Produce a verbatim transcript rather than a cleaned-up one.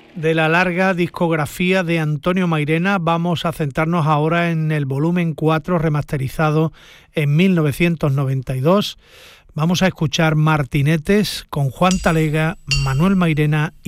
De la larga discografía de Antonio Mairena vamos a centrarnos ahora en el volumen cuatro remasterizado en mil novecientos noventa y dos. Vamos a escuchar Martinetes con Juan Talega, Manuel Mairena